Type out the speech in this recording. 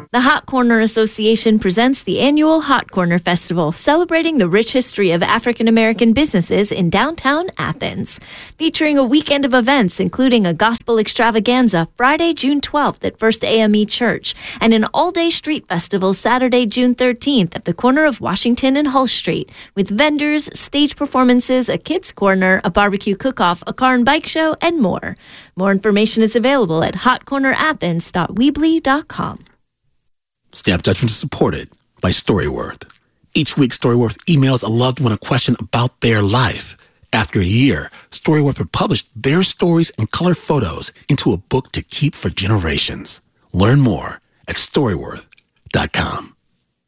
The Hot Corner Association presents the annual Hot Corner Festival, celebrating the rich history of African American businesses in downtown Athens. Featuring a weekend of events, including a gospel extravaganza Friday, June 12th at First AME Church, and an all-day street festival Saturday, June 13th at the corner of Washington and Hull Street, with vendors, stage performances, a kids' corner, a barbecue cook-off, a car and bike show, and more. More information is available at hotcornerathens.weebly.com. Snap Judgment is supported by Storyworth. Each week, Storyworth emails a loved one a question about their life. After a year, Storyworth will publish their stories and color photos into a book to keep for generations. Learn more at Storyworth.com.